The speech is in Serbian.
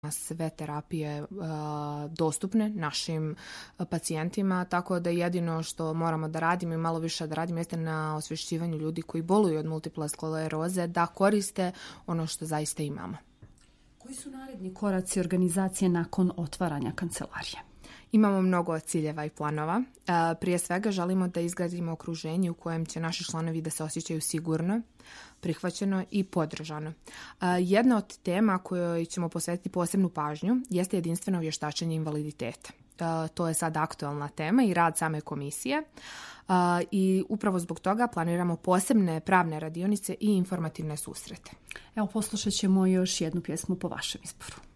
sve terapije dostupne našim pacijentima, tako da jedino što moramo da radimo i malo više da radimo jeste na osvješćivanju ljudi koji boluju od multiple skleroze da koriste ono što zaista imamo. Koji su naredni koraci organizacije nakon otvaranja kancelarije? Imamo mnogo ciljeva i planova. Prije svega želimo da izgradimo okruženje u kojem će naši članovi da se osjećaju sigurno, prihvaćeno i podržano. Jedna od tema kojoj ćemo posvetiti posebnu pažnju jeste jedinstveno vještačenje invaliditeta. To je sad aktualna tema i rad same komisije. I upravo zbog toga planiramo posebne pravne radionice i informativne susrete. Evo, poslušat ćemo još jednu pjesmu po vašem izboru.